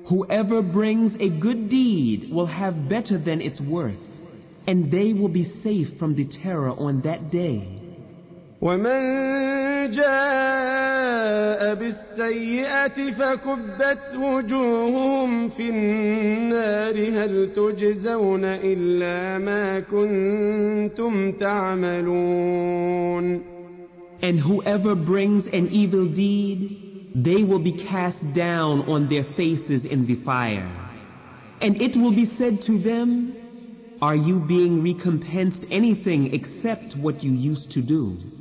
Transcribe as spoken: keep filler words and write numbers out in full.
Whoever brings a good deed will have better than its worth, and they will be safe from the terror on that day. ومن جاء بالسيئة فكبت وجوههم في النار هل تجزون إلا ما كنتم تعملون. And whoever brings an evil deed, they will be cast down on their faces in the fire. And it will be said to them, are you being recompensed anything except what you used to do?